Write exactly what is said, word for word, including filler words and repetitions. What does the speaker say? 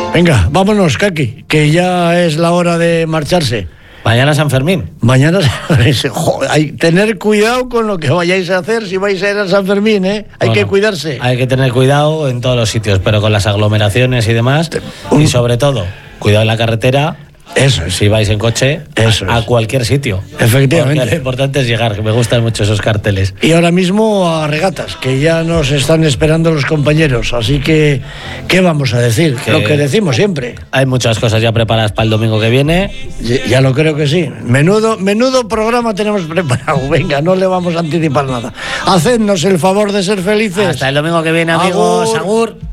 Venga, vámonos, Kaki, que ya es la hora de marcharse. Mañana San Fermín. Mañana, joder, hay tener cuidado con lo que vayáis a hacer si vais a ir a San Fermín, ¿eh? Hay bueno, que cuidarse. Hay que tener cuidado en todos los sitios, pero con las aglomeraciones y demás. Un... Y sobre todo, cuidado en la carretera. Eso es. Si vais en coche, Eso a, es. a cualquier sitio. Efectivamente. Porque lo importante es llegar, que me gustan mucho esos carteles. Y ahora mismo a regatas, que ya nos están esperando los compañeros. Así que, ¿qué vamos a decir? Que lo que decimos siempre. Hay muchas cosas ya preparadas para el domingo que viene. Ya, ya lo creo que sí. Menudo, menudo programa tenemos preparado. Venga, no le vamos a anticipar nada. Hacednos el favor de ser felices. Hasta el domingo que viene, amigos. Agur. Agur.